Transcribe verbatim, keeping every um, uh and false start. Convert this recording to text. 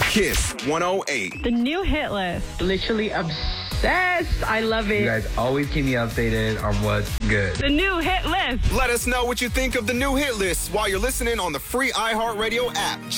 Kiss one oh eight. The new hit list. Literally obsessed. I love it. You guys always keep me updated on what's good. The new hit list. Let us know what you think of the new hit list while you're listening on the free iHeartRadio app.